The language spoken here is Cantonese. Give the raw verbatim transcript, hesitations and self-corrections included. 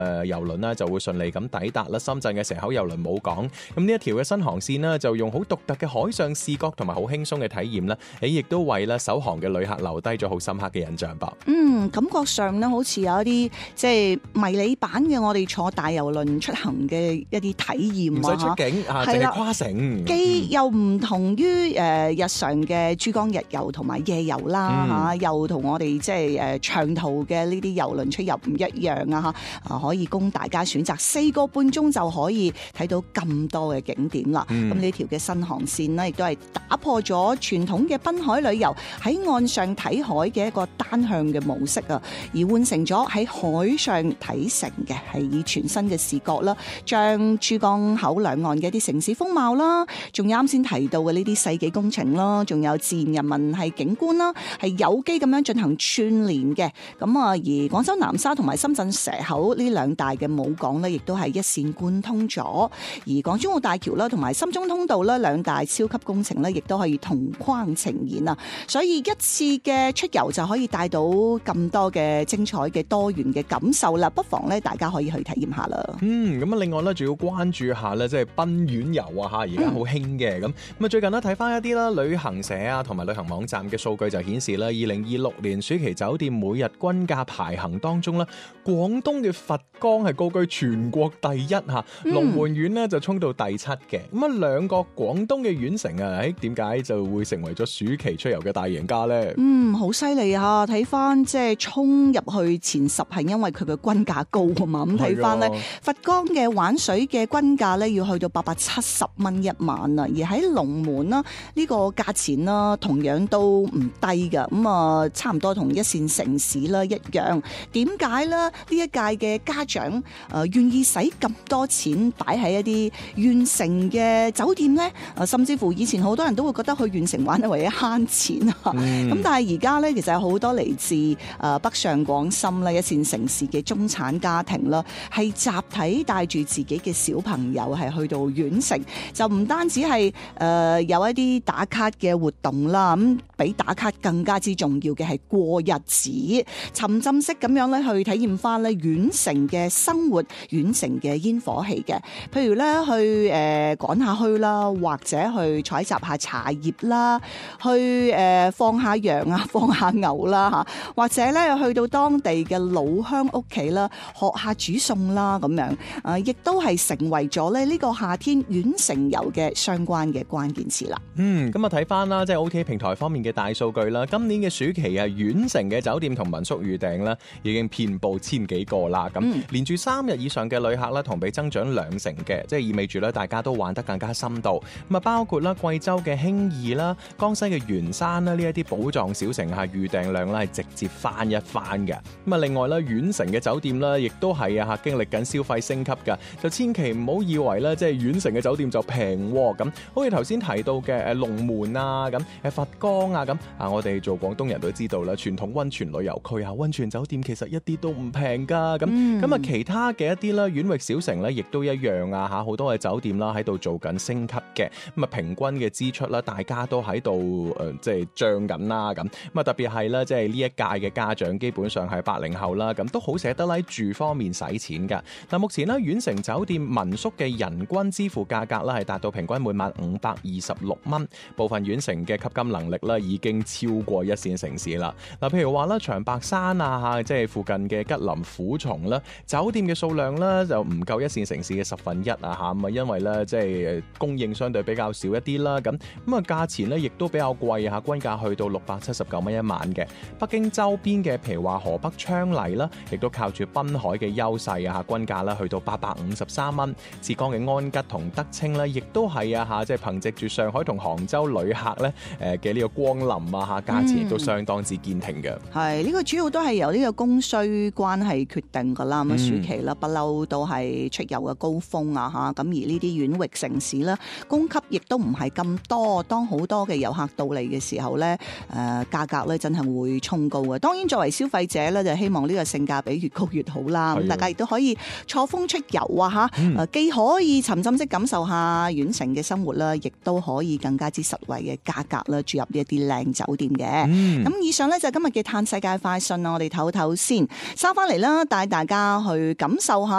誒郵輪呢就會順利咁抵達啦深圳嘅蛇口郵輪母港。咁呢一條嘅新航線呢，就用好獨特嘅海上視覺同埋好輕鬆嘅體驗啦，誒亦都為咧首航嘅旅客留低咗好深刻嘅印象噃。 嗯，感覺上呢，好似有一啲即係迷你版嘅我哋坐大郵輪出行嘅一啲體驗， 唔使出境啊，淨係跨城， 既又唔同於誒日常嘅珠江日遊同埋夜遊啦嚇、嗯，又同我哋即係誒長途嘅呢啲郵輪出遊唔一樣啊嚇，啊可以供大家選擇四個半鐘就可以睇到咁多嘅景點啦。咁呢條嘅新航線呢，亦都係打破咗傳統嘅濱海旅遊喺岸上睇海嘅一個單向嘅模式啊，而換成咗喺海上睇城嘅，係以全新嘅視覺啦，將珠江口兩岸嘅一啲城市風貌啦，仲有啱先提到嘅呢啲世紀工程啦，仲有自然人民係景觀啦，係有機咁樣進行串聯嘅。咁啊，而廣州南沙同埋深圳蛇口呢兩大嘅母港呢，亦都係一線貫通咗。而港珠澳大橋啦，同埋深中通道啦，兩大超級工程呢，亦都可以同框呈現啊！所以一次嘅出遊就可以帶到咁多嘅精彩嘅多元嘅感受啦，不妨咧大家可以去體驗下啦。 嗯，咁啊，另外咧，仲要關注下咧，即係賓園遊啊嚇，而家好興嘅咁。咁、嗯、啊，最近咧睇翻一啲啦，旅行社啊同埋旅行網站嘅數據就顯示啦，二零二六年暑期酒店每日均價排行當中咧，廣東嘅佛岡係高居全國第一嚇，龍門縣呢就衝到第七嘅。咁啊，兩個廣東嘅縣城啊，誒點解就會成為咗暑期出遊嘅大贏家咧？ 嗯，好犀利啊！睇翻即係衝入去前十係因為佢嘅均價高啊嘛。咁睇翻咧，佛岡嘅玩水嘅均價咧要去到八百七十蚊一晚啊，而喺龍門啦呢個價錢啦同樣都唔低噶。咁啊，差唔多同一線城市啦一樣。點解咧？呢一屆嘅家長誒願意使咁多錢擺喺一啲縣城嘅酒店咧？誒，甚至乎以前好多人都會覺得去縣城玩係為咗慳錢啊。咁、嗯、但係而家咧，其實有好多嚟自誒北上廣深啦一線城市嘅中產家庭啦，係集體帶住自己嘅小朋友係去到縣城，就唔單止係誒、呃、有一啲打卡嘅活動啦，咁比打卡更加之重要嘅係過日子，沉浸式咁樣咧去體驗翻咧縣城嘅生活、縣城嘅煙火氣嘅，譬如咧去誒、呃、趕下墟啦，或者去採集下茶葉啦，去誒、呃、放下羊啊，放下牛啦嚇，或者咧去到當地嘅老鄉屋企啦，學下煮餸啦咁樣，啊，亦都係成為咗咧呢個夏天縣城遊嘅相關嘅關鍵詞啦。 嗯，咁啊睇翻啦，即係 O T A 平台方面嘅大數據啦，今年嘅暑期啊，縣城嘅酒店同民宿預訂啦，已經遍佈千幾個啦。咁、嗯、連住三日以上嘅旅客啦，同比增長兩成嘅，即係意味住咧大家都玩得更加深度。咁啊，包括啦貴州嘅興義啦、江西嘅元山啦，呢一啲寶藏小城下預訂量咧係直接翻一番嘅。咁啊，另外咧縣城嘅酒店啦，亦都係啊嚇經歷緊消費升級㗎，就千祈唔好以為咧即係縣城嘅酒店就平喎。咁好似頭先提到嘅誒龍門啊，咁誒佛岡啊，咁啊我哋做廣東人都知道啦，傳統溫泉旅遊區啊，溫泉酒店其實一啲都唔平㗎。咁咁啊，其他嘅一啲啦縣域小城咧，亦都一樣啊嚇，好多嘅酒店啦喺度做緊升級嘅。咁啊，平均嘅支出啦，大家都喺度誒即係漲緊啦。咁咁啊，特別係啦，即係呢一屆嘅家長基本上係八零後啦，咁都好捨得喺住方面使錢㗎。但目前咧縣城酒店民宿嘅人均支付價格啦係達到平均每晚五百二十六蚊，部分縣城嘅吸金能力啦已經超過一線城市啦。嗱，譬如話啦長白山啊，即係附近嘅吉林虎松啦，酒店嘅數量啦就唔夠一線城市嘅十分一啊嚇，咁啊因為咧即係供應相對比較少一啲啦，咁咁啊價錢咧亦都比較貴嚇，均價去到六百七十九蚊一晚嘅。北京周邊嘅譬如話河北昌黎啦，亦都靠住濱海嘅優勢啊嚇，均價啦去到八百五十三蚊。浙江嘅安吉同德清咧，亦都係啊嚇，即係憑藉住上海同杭州旅客咧誒嘅呢個光臨啊嚇，價錢亦都相當之堅挺嘅。 係、嗯、呢、呢個主要都係由呢個供需關係決定㗎啦。咁、嗯、暑期啦，不嬲都係出遊嘅高峰啊嚇。咁而呢啲縣域城市啦，供給亦都唔係咁多。當好多嘅遊客到嚟嘅時候咧，誒、呃、價格咧真係會衝高嘅。當然作為消費者咧，就希望呢個性價比越高越好啦。咁大家亦都可以錯峰出遊啊嚇、嗯，既可以沉浸式感受下縣城嘅生活啦，亦都可以更加之實惠嘅價格啦，住入呢一啲靚酒店嘅。咁、嗯、以上咧就係今日嘅嘆世界快訊啦，我哋唞唞先，收翻嚟啦，帶大家去感受下。